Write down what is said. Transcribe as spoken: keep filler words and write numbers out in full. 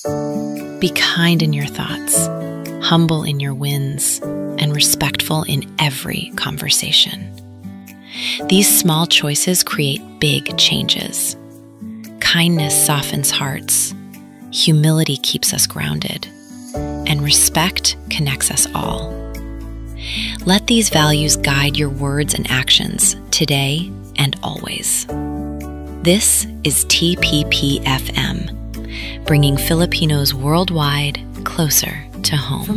Be kind in your thoughts, humble in your wins, and respectful in every conversation. These small choices create big changes. Kindness softens hearts, humility keeps us grounded, and respect connects us all. Let these values guide your words and actions today and always. This is T P P F M, bringing Filipinos worldwide closer to home.